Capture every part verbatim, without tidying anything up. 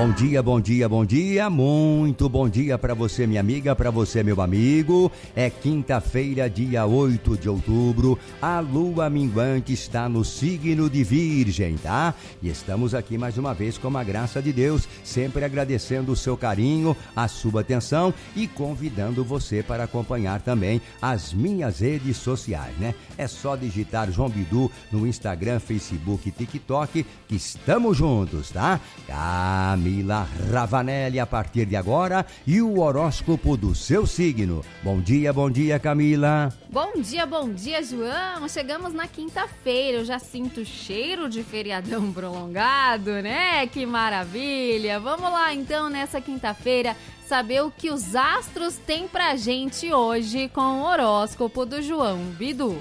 Bom dia, bom dia, bom dia, muito bom dia para você, minha amiga, para você, meu amigo. É quinta-feira, dia oito de outubro, a lua minguante está no signo de Virgem, tá? E estamos aqui mais uma vez com a graça de Deus, sempre agradecendo o seu carinho, a sua atenção e convidando você para acompanhar também as minhas redes sociais, né? É só digitar João Bidu no Instagram, Facebook e TikTok, que estamos juntos, tá? Camila Ravanelli a partir de agora e o horóscopo do seu signo. Bom dia, bom dia, Camila. Bom dia, bom dia, João. Chegamos na quinta-feira, eu já sinto cheiro de feriadão prolongado, né? Que maravilha. Vamos lá então nessa quinta-feira saber o que os astros têm pra gente hoje com o horóscopo do João Bidu.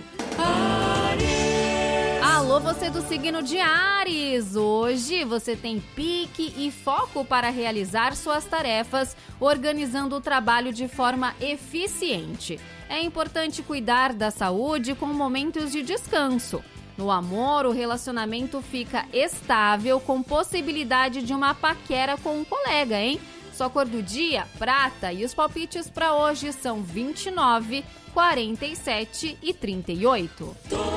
Alô, você do signo de Áries! Hoje você tem pique e foco para realizar suas tarefas, organizando o trabalho de forma eficiente. É importante cuidar da saúde com momentos de descanso. No amor, o relacionamento fica estável com possibilidade de uma paquera com um colega, hein? Sua cor do dia, prata, e os palpites para hoje são vinte e nove, quarenta e sete e trinta e oito.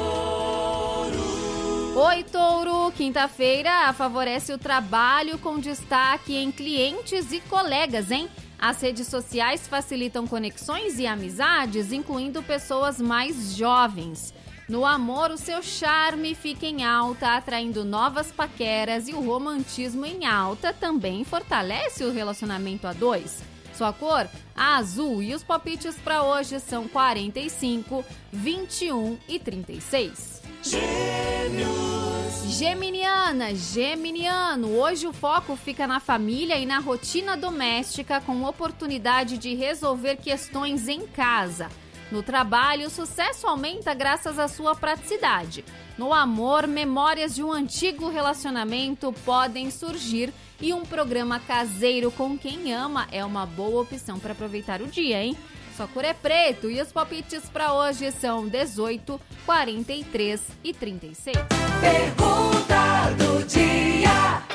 Oi, Touro! Quinta-feira favorece o trabalho com destaque em clientes e colegas, hein? As redes sociais facilitam conexões e amizades, incluindo pessoas mais jovens. No amor, o seu charme fica em alta, atraindo novas paqueras, e o romantismo em alta também fortalece o relacionamento a dois. Sua cor, azul, e os palpites para hoje são quarenta e cinco, vinte e um e trinta e seis. Gêmeos. Geminiana, geminiano, hoje o foco fica na família e na rotina doméstica, com oportunidade de resolver questões em casa. No trabalho, o sucesso aumenta graças à sua praticidade. No amor, memórias de um antigo relacionamento podem surgir e um programa caseiro com quem ama é uma boa opção para aproveitar o dia, hein? Sua cor é preto e os palpites para hoje são dezoito, quarenta e três e trinta e seis. Pergunta do dia.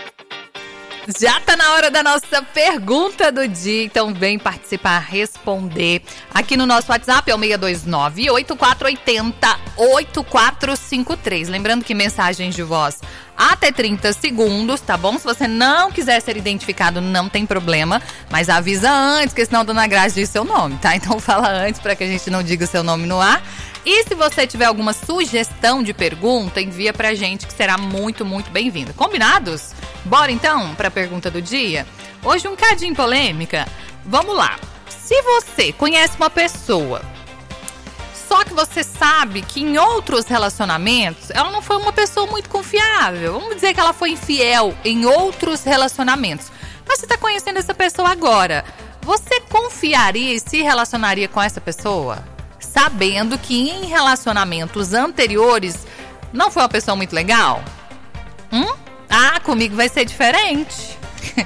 Já tá na hora da nossa pergunta do dia, então vem participar, responder. Aqui no nosso WhatsApp é o seis dois nove, oito quatro oito zero, oito quatro cinco três. Lembrando que mensagens de voz até trinta segundos, tá bom? Se você não quiser ser identificado, não tem problema, mas avisa antes, porque senão a Dona Graça diz seu nome, tá? Então fala antes para que a gente não diga o seu nome no ar. E se você tiver alguma sugestão de pergunta, envia pra gente, que será muito, muito bem-vinda. Combinados? Bora então pra pergunta do dia? Hoje um cadinho polêmica. Vamos lá. Se você conhece uma pessoa, só que você sabe que em outros relacionamentos ela não foi uma pessoa muito confiável, vamos dizer que ela foi infiel em outros relacionamentos, mas você tá conhecendo essa pessoa agora, você confiaria e se relacionaria com essa pessoa? Sabendo que em relacionamentos anteriores não foi uma pessoa muito legal? Hum? Ah, comigo vai ser diferente.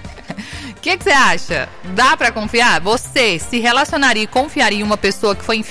O que, que você acha? Dá pra confiar? Você se relacionaria e confiaria em uma pessoa que foi